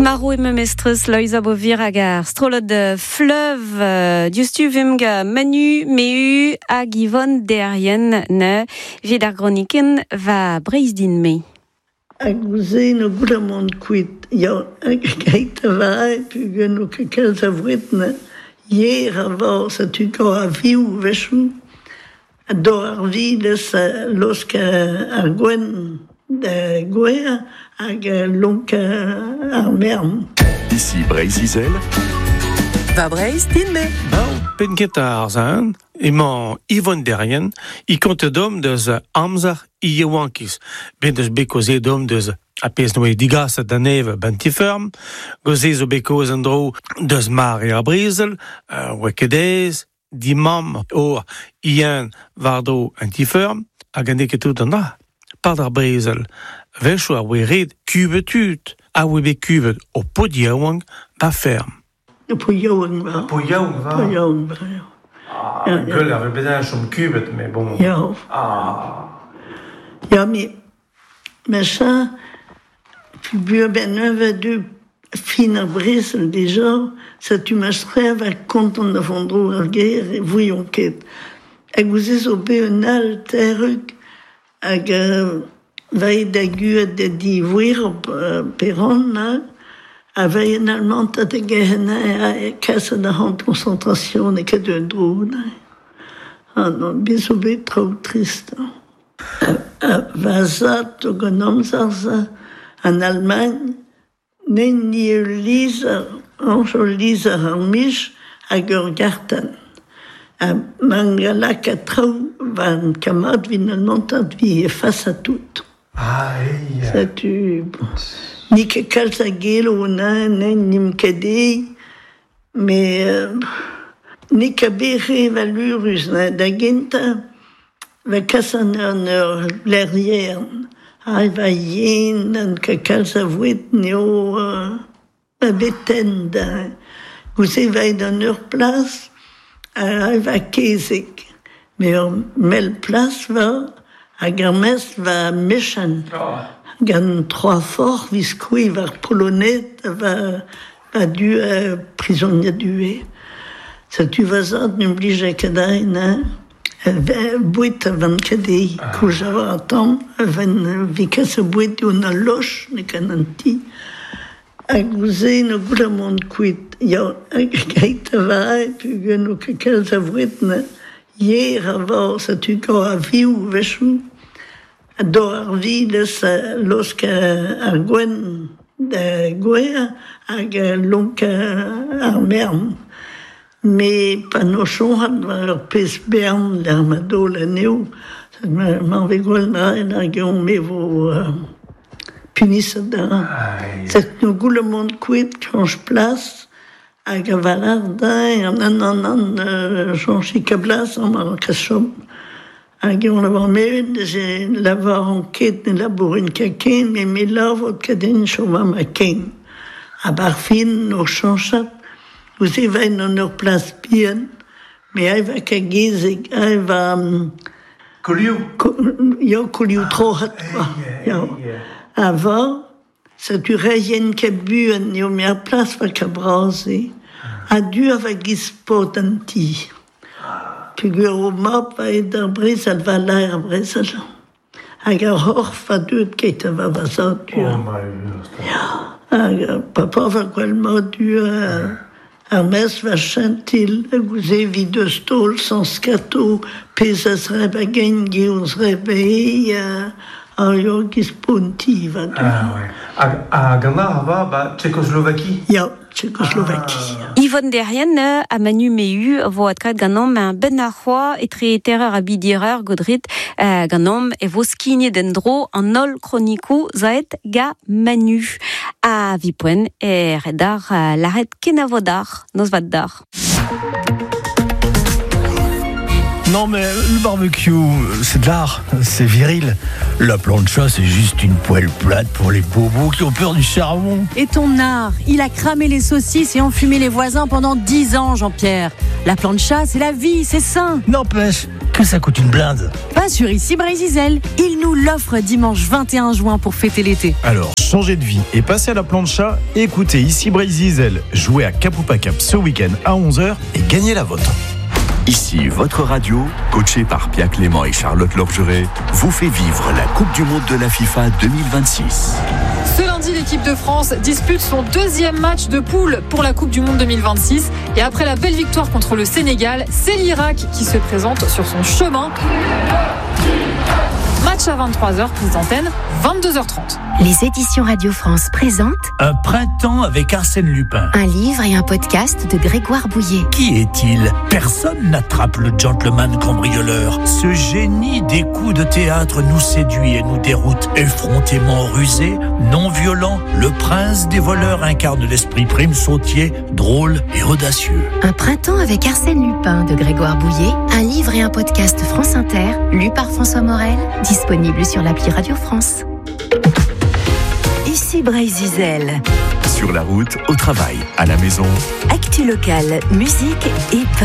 Maro mestres Loïsa Bovir agar strolot de fleuve diustu vimga Manu meu a Givon derien ne vid ar groniken va breiz din me. Agouze no goulamont kuit ya gaita va pu no kakaz avouet ne hier avant ça tu go a viu vechou do ar vide sa loska ar gwen de goea hag lonk ar merm. Ici Breiz-Izel. Va Breiz din me. Pen ket ar zan, emañ Yvonne derien, I kont dom deus amzer I yewankis. Ben deus bekoze dom deus a pez noe digas da neve bantiferm, goze zo bekoz an dro deus mar e ar brizel, wekedez, dimam or ien vardo antiferm, hag an ket tout an da. Pard ar brizel, vechou ar wered kubetut, a webe kubet o pod yewang ba ferm. Po yaouang va. Po yaoug va. Po yaouang va. Gueule ar bedaj chom kubet, mais bon. Ja. Ja, mais ça, tu bur ben neuve de fin ar Bresel déjà, ça tu m'astrev va kontant da fondro ar guerre et voyons ket. Hag ouze zo be un al terrug hag vai da guet de di vouir peron na, a vai en allemand a de gehena a kassa da hant concentration e ket un dro na. Ah non, bezo be trao trist. Va zat o gonom zarza en Allemagne, nen ni liza, anjo liza ar mich hag ur gartan. Mangala ka trao van kamad vin allemand ad vi e face a tout. Ça tu... Ni ke kalz a gelo na, nen nim kadei, mais ni ka bere valurus na, da genta va kasan an ur lerrier, a va yen an ka kalz a vouet neo va beten da. Gouze va an ur plas, a va kezek, mais ur mel plas va, hag ar mes va mechan. Gan trois fort viskoui var polonet va du prisonnier dué. Ça tu vas zad n'oblige kadai na bouit van kadei kouja atam van vikas bouit un loch ne kananti. Agouze no goulamont kuit ya gaita va pu no kakaz avouet na hier avant ça tu go a viu vechou do ar vide sa loska ar gwen de goea hag lonk ar merm. Me pa nochon hat va ur pez bern l'ar madol aneo. Man ve gwell na en ar geon me vo punis da. Set no goulamont kouet kanj plas hag a valar da an chanchi kablas an mar kachom. Hag on lavar meun, j'ai lavar en ket ne labourin kaken, mais me lavot kaden choma ma ken. A bar fin no chanchat, vous eva en ur plas bien, mais a va kagezeg, a va... Kolioù? Ya kolioù trohat, ya. A va, sa tu reien ka buen, yo me a plas va ka braze, a du a va gispot an ti. Pugur o map va ed ar Bresel va laer ar Bresel. Hag ar horf va deud ket va vazat du. Hag papa va gwell ma du ar mes va chantil gouze vid de stol sans skato pezas reb a gen geoz reb ar yo gisponti va du. A gana va ba Tchécoslovaquie? Ya, Tchécoslovaquie. Yvonne derien a Manu meu vo adkrat ganom un ben ar c'hoa etre terreur a bidirer godrit ganom e vo skine den dro an ol kronikou zaet ga Manu. A vipoen e redar laret kenavodar nos vat dar. Non mais le barbecue, c'est de l'art, c'est viril. La plancha, c'est juste une poêle plate pour les bobos qui ont peur du charbon. Et ton art, il a cramé les saucisses et enfumé les voisins pendant 10 ans, Jean-Pierre. La plancha, c'est la vie, c'est sain. N'empêche que que ça coûte une blinde. Pas sur Ici Brésil. Il nous l'offre dimanche 21 juin pour fêter l'été. Alors, changez de vie et passez à la plancha. Écoutez Ici Brésil, jouez à Cap ce week-end à 11h et gagnez la vôtre. Ici, votre radio, coachée par Pia Clément et Charlotte Lorgeret, vous fait vivre la Coupe du Monde de la FIFA 2026. Ce lundi, l'équipe de France dispute son deuxième match de poule pour la Coupe du Monde 2026. Et après la belle victoire contre le Sénégal, c'est l'Irak qui se présente sur son chemin. Match à 23h, prise d'antenne, 22h30. Les éditions Radio France présentent Un printemps avec Arsène Lupin. un livre et un podcast de Grégoire Bouillet. Qui est-il? Personne n'attrape le gentleman cambrioleur. Ce génie des coups de théâtre nous séduit et nous déroute. Effrontément rusé, non violent, le prince des voleurs incarne l'esprit prime sautier, drôle et audacieux. Un printemps avec Arsène Lupin de Grégoire Bouillet, un livre et un podcast France Inter, lu par François Morel, disponible sur l'appli Radio France. Ici Brésil. Sur la route, au travail, à la maison. Actu locale, musique et